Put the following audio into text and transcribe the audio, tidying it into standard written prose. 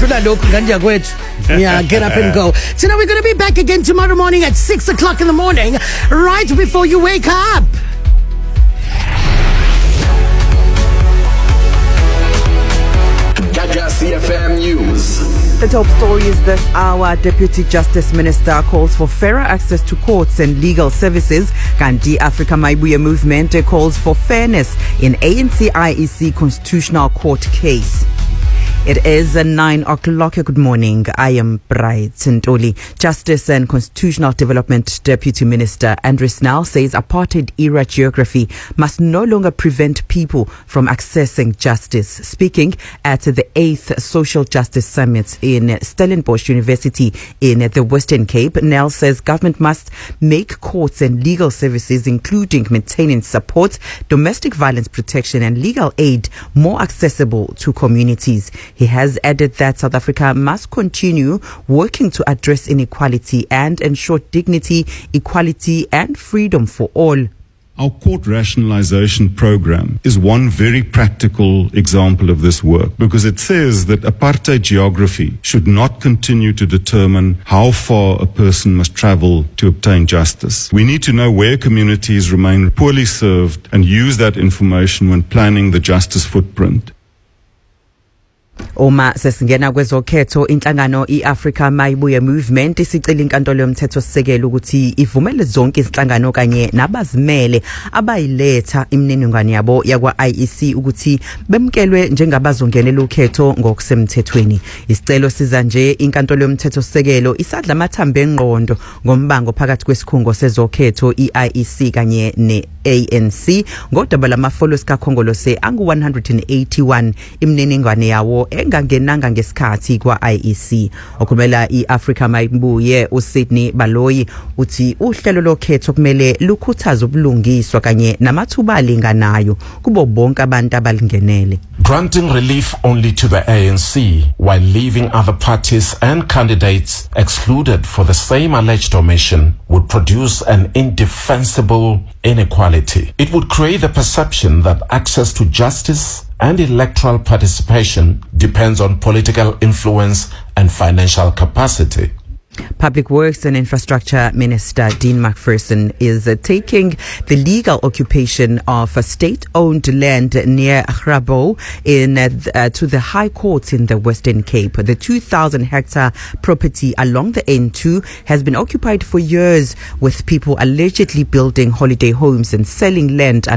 Yeah, get up and go. So now we're going to be back again tomorrow morning at 6 o'clock in the morning, right before you wake up. Gaga CFM News. The top story is this hour. Deputy Justice Minister calls for fairer access to courts and legal services. Gandhi Africa Maibuya movement calls for fairness in ANC IEC Constitutional Court case. It is 9 o'clock. Good morning. I am Bright Ntoli. Justice and Constitutional Development Deputy Minister Andrew Snell says apartheid-era geography must no longer prevent people from accessing justice. Speaking at the 8th Social Justice Summit in Stellenbosch University in the Western Cape, Nell says government must make courts and legal services, including maintenance support, domestic violence protection and legal aid, more accessible to communities. He has added that South Africa must continue working to address inequality and ensure dignity, equality and freedom for all. Our court rationalization program is one very practical example of this work, because it says that apartheid geography should not continue to determine how far a person must travel to obtain justice. We need to know where communities remain poorly served and use that information when planning the justice footprint. Uma sesingena kwezokhetho, inhlangano iAfrica Maibuya movement isicela inkantolo yomthethosisekelo ukuthi ivumele zonke izinhlangano kanye nabazimele abayiletha imininingwane yabo yakwa IEC ukuthi bemkelwe njengabazongenela ukhetho ngokusemthethweni. Isicelo siza nje inkantolo yomthethosisekelo isadla amathambo engqondo ngombango phakathi kwesikhungo sezokhetho iIEC kanye neANC ngodaba lamafollowers kaKhongolose angu 181 imininingwane yawo engangenanga ngesikhathi kwa IEC. Okumela iAfrica Maibuya uSydney Baloyi uthi uhlelo lokhetho kumele lukhuthaze ubulungiswa kanye namathuba alinganayo kubo bonke abantu abalingenele. Granting relief only to the ANC while leaving other parties and candidates excluded for the same alleged omission would produce an indefensible inequality. It would create the perception that access to justice and electoral participation depends on political influence and financial capacity. Public Works and Infrastructure Minister Dean McPherson is taking the legal occupation of a state-owned land near Grabo to the High Court in the Western Cape. The 2,000-hectare property along the N2 has been occupied for years, with people allegedly building holiday homes and selling land